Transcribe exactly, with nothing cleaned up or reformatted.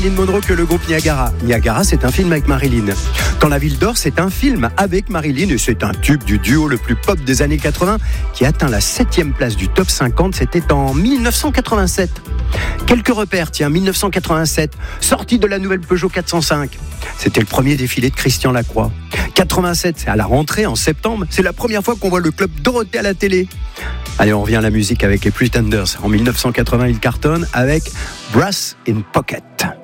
Marilyn Monroe que le groupe Niagara. Niagara, c'est un film avec Marilyn. Quand la ville dort, c'est un film avec Marilyn et c'est un tube du duo le plus pop des années quatre-vingts qui atteint la septième place du top cinquante. C'était en dix-neuf cent quatre-vingt-sept. Quelques repères, tiens, dix-neuf cent quatre-vingt-sept, sortie de la nouvelle Peugeot quatre cent cinq. C'était le premier défilé de Christian Lacroix. quatre-vingt-sept, c'est à la rentrée en septembre. C'est la première fois qu'on voit le club Dorothée à la télé. Allez, on revient à la musique avec les Pretenders. En dix-neuf cent quatre-vingts, ils cartonnent avec Brass in Pocket.